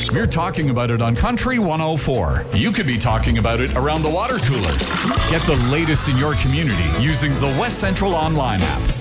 We're talking about it on Country 104. You could be talking about it around the water cooler. Get the latest in your community using the West Central online app.